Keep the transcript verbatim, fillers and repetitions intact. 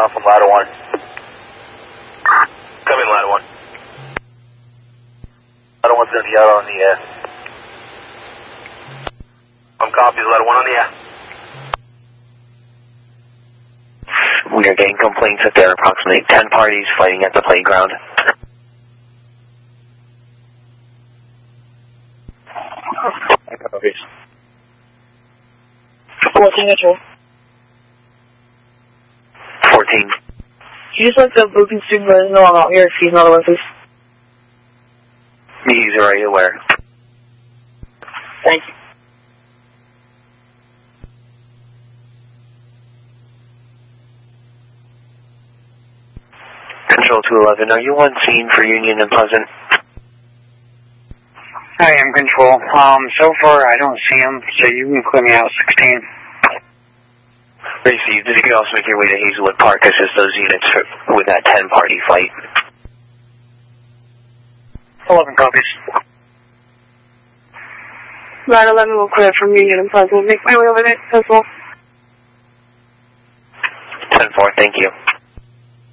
uh, from ladder one. Come in, ladder one. Ladder one's going to be out on the air. I'm copies, ladder one on the air. We are getting complaints that there are approximately ten parties fighting at the playground. Copies. fourteen control. fourteen. You just let the booking supervisor know I'm out here if he's not aware, please. He's already aware. Thank you. Control two eleven, are you on scene for Union and Pleasant? I am Control. Um, so far I don't see him, so you can clear me out sixteen. Received. If you could also make your way to Hazelwood Park, assist those units with that ten party fight. eleven copies. Line eleven will clear from Union and Pleasant. Make my way over there as well. ten four, thank you.